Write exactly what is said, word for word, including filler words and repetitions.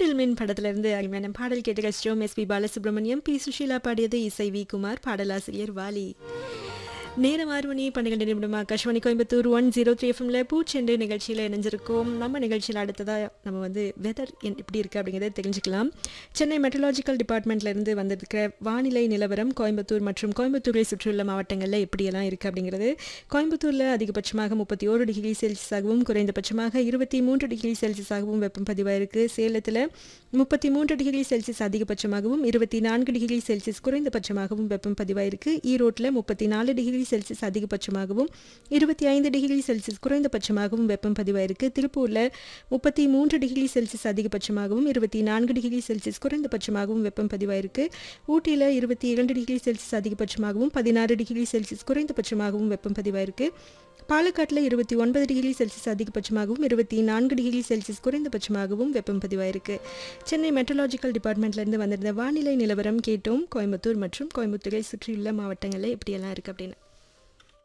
Gentleman படத்திலிருந்து அருமையான பாடல் கேட்டு ரசிச்சோம். S B Balasubramaniam, B Sushila பாடியது, இசை வி குமார், பாடலாசிரியர் வாலி. நேரம் ஆறு மணி பன்னிரெண்டு நிமிடமா Akashvani Coimbatore one zero three எஃப்எம்ல பூச்செண்டு நிகழ்ச்சியில் இணைஞ்சிருக்கோம். நம்ம நிகழ்ச்சியில் அடுத்ததாக நம்ம வந்து வெதர் எப்படி இருக்குது அப்படிங்கிறத தெரிஞ்சுக்கலாம். சென்னை மெட்ரலாஜிக்கல் டிபார்ட்மெண்ட்லேருந்து வந்திருக்கிற வானிலை நிலவரம் கோயம்புத்தூர் மற்றும் கோயம்புத்தூரை சுற்றியுள்ள மாவட்டங்களில் எப்படியெல்லாம் இருக்குது அப்படிங்கிறது. கோயம்புத்தூரில் அதிகபட்சமாக முப்பத்தி ஓரு டிகிரி செல்சியஸாகவும் குறைந்தபட்சமாக இருபத்தி மூன்று டிகிரி செல்சியஸாகவும் வெப்பம் பதிவாயிருக்கு. சேலத்தில் முப்பத்தி மூன்று டிகிரி செல்சியஸ் அதிகபட்சமாகவும் இருபத்தி நான்கு டிகிரி செல்சியஸ் குறைந்தபட்சமாகவும் வெப்பம் பதிவாயிருக்கு. ஈரோட்டில் முப்பத்தி நாலு டிகிரி செல்சியஸ் அதிகபட்சமாகவும் இருபத்தி ஐந்து டிகிரி செல்சியஸ் குறைந்தபட்சமாகவும் வெப்பம் பதிவாயிருக்கு. திருப்பூரில் முப்பத்தி மூன்று டிகிரி செல்சியஸ் அதிகபட்சமாகவும் இருபத்தி நான்கு டிகிரி செல்சியஸ் குறைந்தபட்சமாகவும் வெப்பம் பதிவாயிருக்கு. ஊட்டியில் இருபத்தி இரண்டு டிகிரி செல்சியஸ் அதிகபட்சமாகவும் பதினாறு டிகிரி செல்சியஸ் குறைந்தபட்சமாகவும் வெப்பம் பதிவாயிருக்கு. பாலக்காட்டில் இருபத்தி ஒன்பது டிகிரி செல்சியஸ் அதிகபட்சமாகவும் இருபத்தி நான்கு டிகிரி செல்சியஸ் குறைந்தபட்சமாகவும் வெப்பம் பதிவாயிருக்கு. சென்னை மெட்ரலாஜிக்கல் டிபார்ட்மெண்ட்லேருந்து வந்திருந்த வானிலை நிலவரம் கேட்டோம். கோயம்புத்தூர் மற்றும் கோயம்புத்தூரை சுற்றியுள்ள மாவட்டங்களில் எப்படியெல்லாம் இருக்குது அப்படின்னு.